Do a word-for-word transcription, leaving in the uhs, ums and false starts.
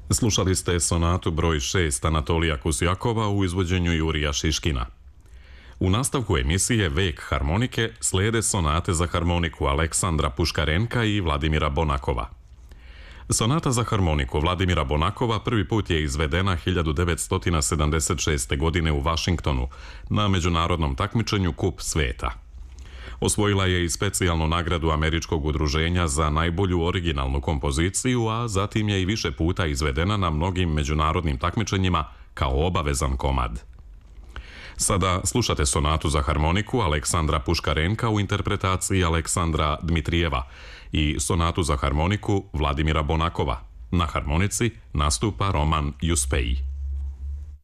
Slušali ste sonatu broj šest Anatolija Kusjakova u izvođenju Jurija Šiškina. U nastavku emisije Vek harmonike slijede sonate za harmoniku Aleksandra Puškarenka i Vladimira Bonakova. Sonata za harmoniku Vladimira Bonakova prvi put je izvedena hiljadu devetsto sedamdeset šeste. godine u Vašingtonu na međunarodnom takmičenju Kup sveta. Osvojila je i specijalnu nagradu Američkog udruženja za najbolju originalnu kompoziciju, a zatim je i više puta izvedena na mnogim međunarodnim takmičenjima kao obavezan komad. Sada slušate sonatu za harmoniku Aleksandra Puškarenka u interpretaciji Aleksandra Dmitrijeva i sonatu za harmoniku Vladimira Bonakova. Na harmonici nastupa Roman Juspeji.